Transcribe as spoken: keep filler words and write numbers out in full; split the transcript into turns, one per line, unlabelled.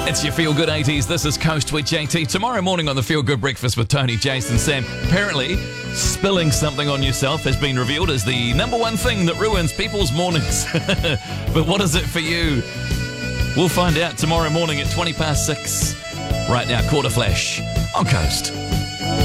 It's your Feel Good eighties. This is Coast with J T. Tomorrow morning on the Feel Good Breakfast with Tony, Jason, Sam. Apparently, spilling something on yourself has been revealed as the number one thing that ruins people's mornings. But what is it for you? We'll find out tomorrow morning at twenty past six. Right now, Quarter Flash on Coast.